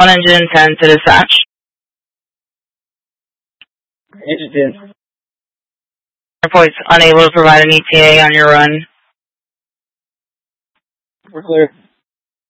1 engine 10 to dispatch. Engine Reports unable to provide an ETA on your run. We're clear.